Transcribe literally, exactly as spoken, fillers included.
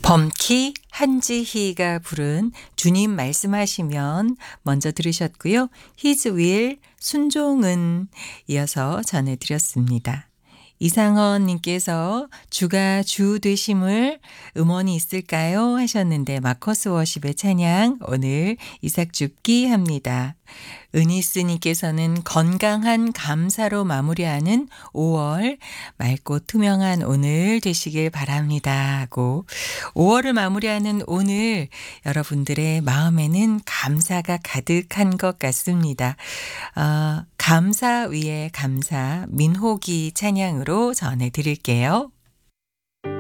범키 한지희가 부른 주님 말씀하시면 먼저 들으셨고요. His will 순종은 이어서 전해드렸습니다. 이상헌 님께서 주가 주 되심을 음원이 있을까요? 하셨는데 마커스 워십의 찬양 오늘 이삭줍기 합니다. 은희스 님께서는 건강한 감사로 마무리하는 오월 맑고 투명한 오늘 되시길 바랍니다 하고 오월을 마무리하는 오늘 여러분들의 마음에는 감사가 가득한 것 같습니다. 어, 감사 위에 감사 민호기 찬양으로 전해드릴게요.